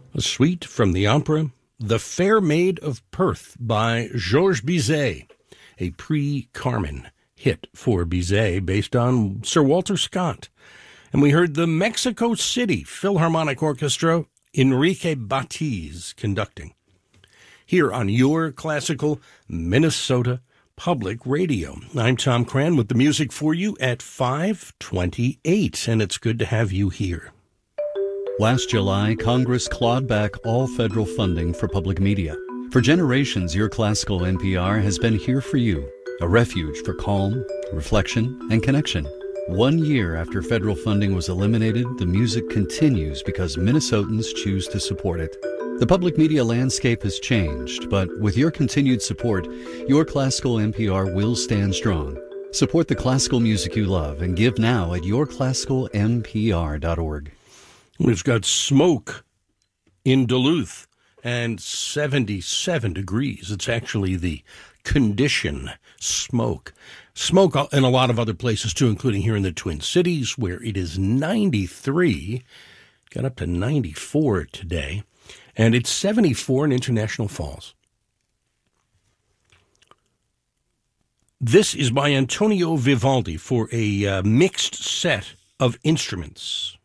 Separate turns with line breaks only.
A suite from the opera The Fair Maid of Perth by Georges Bizet, a pre-Carmen hit for Bizet based on Sir Walter Scott. And we heard the Mexico City Philharmonic Orchestra, Enrique Batiz conducting, here on your classical Minnesota Public Radio. I'm Tom Cran with the music for you at 5:28, and it's good to have you here.
Last July, Congress clawed back all federal funding for public media. For generations, your classical NPR has been here for you, a refuge for calm, reflection, and connection. 1 year after federal funding was eliminated, the music continues because Minnesotans choose to support it. The public media landscape has changed, but with your continued support, your classical NPR will stand strong. Support the classical music you love and give now at yourclassicalnpr.org.
We've got smoke in Duluth and 77 degrees. It's actually the condition smoke. Smoke in a lot of other places too, including here in the Twin Cities, where it is 93. Got up to 94 today. And it's 74 in International Falls. This is by Antonio Vivaldi for a mixed set of instruments.